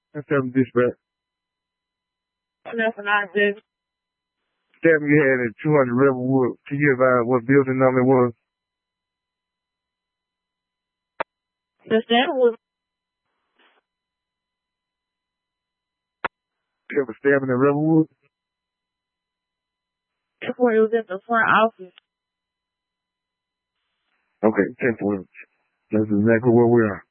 That's 7 dispatch. That's a 9-6. Stabbing you had at 200 Rebelwood. Can you advise what building number it was? The stabbing was You ever stabbing at Rebelwood? before it was at the front office. Okay, 10-4. That's exactly where we are.